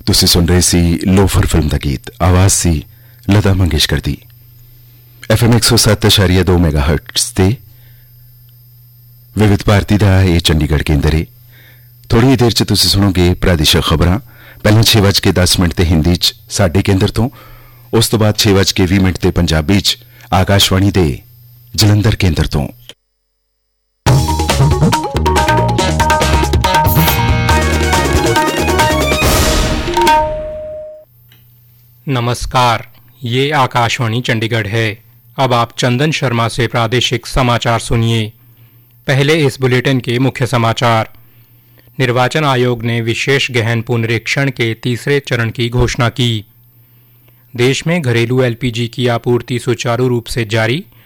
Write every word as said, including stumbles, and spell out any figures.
ਤੁਸੀਂ ਸੁਣ ਰਹੇ ਸੀ ਲੋਫਰ ਫਿਲਮ ਦਾ ਗੀਤ। ਆਵਾਜ਼ ਸੀ ਲਤਾ ਮੰਗੇਸ਼ਕਰ ਦੀ। ਐਫ ਐਮ ਇੱਕ ਸੌ ਸੱਤ ਦਸ਼ਮਲਵ ਦੋ ਮੈਗਾਹਰਟਜ਼ ਤੇ ਵਿਵਿਧ ਭਾਰਤੀ ਦਾ ਇਹ ਚੰਡੀਗੜ੍ਹ ਕੇਂਦਰ ਹੈ। ਥੋੜੀ ਹੀ ਦੇਰ 'ਚ ਤੁਸੀਂ ਸੁਣੋਗੇ ਪ੍ਰਾਦੇਸ਼ਿਕ ਖਬਰਾਂ। ਪਹਿਲਾਂ ਛੇ ਵੱਜ ਕੇ ਦਸ ਮਿੰਟ ਤੇ ਹਿੰਦੀ 'ਚ ਸਾਡੇ ਕੇਂਦਰ ਤੋਂ, ਉਸ ਤੋਂ ਬਾਅਦ ਛੇ ਵੱਜ ਕੇ ਵੀਹ ਮਿੰਟ ਤੇ ਪੰਜਾਬੀ 'ਚ ਆਕਾਸ਼ਵਾਣੀ ਦੇ ਜਲੰਧਰ ਕੇਂਦਰ ਤੋਂ। नमस्कार, ये आकाशवाणी चंडीगढ़ है। अब आप चंदन शर्मा से प्रादेशिक समाचार सुनिए। पहले इस बुलेटिन के मुख्य समाचार। निर्वाचन आयोग ने विशेष गहन पुनरीक्षण के तीसरे चरण की घोषणा की। देश में घरेलू एलपीजी की आपूर्ति सुचारू रूप से जारी,